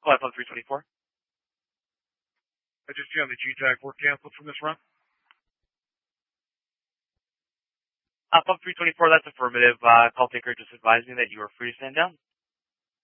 Flight Pump 324. I just see on the G-Tag we're canceled from this run. Pump 324, that's affirmative. Call taker just advised me that you are free to stand down.